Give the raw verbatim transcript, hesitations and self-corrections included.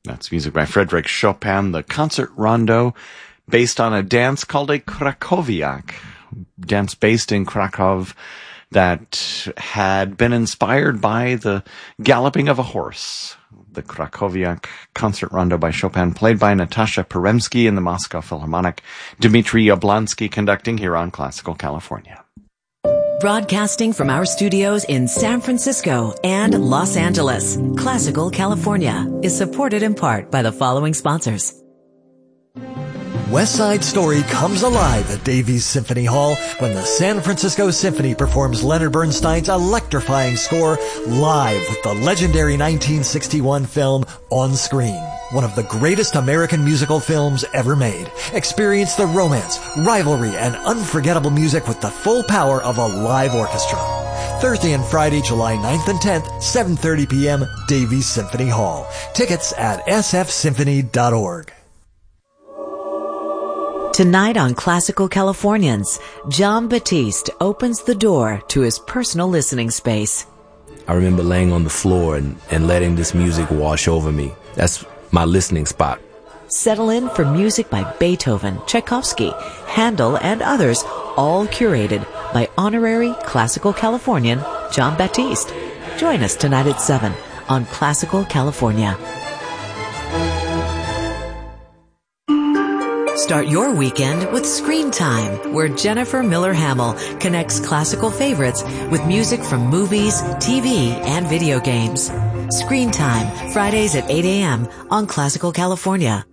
That's music by Frédéric Chopin, the concert rondo, based on a dance called a Krakowiak, dance based in Krakow that had been inspired by the galloping of a horse. The Krakowiak concert rondo by Chopin, played by Natasha Peremsky in the Moscow Philharmonic, Dmitry Yablonsky conducting here on Classical California. Broadcasting from our studios in San Francisco and Los Angeles, Classical California is supported in part by the following sponsors. West Side Story comes alive at Davies Symphony Hall when the San Francisco Symphony performs Leonard Bernstein's electrifying score live with the legendary nineteen sixty-one film On Screen. One of the greatest American musical films ever made. Experience the romance, rivalry, and unforgettable music with the full power of a live orchestra. Thursday and Friday, July ninth and tenth, seven thirty p.m., Davies Symphony Hall. Tickets at s f symphony dot org. Tonight on Classical Californians, Jon Batiste opens the door to his personal listening space. I remember laying on the floor and, and letting this music wash over me. That's my listening spot. Settle in for music by Beethoven, Tchaikovsky, Handel, and others, all curated by honorary Classical Californian Jon Batiste. Join us tonight at seven on Classical California. Start your weekend with Screen Time, where Jennifer Miller Hamill connects classical favorites with music from movies, T V, and video games. Screen Time, Fridays at eight a.m. on Classical California.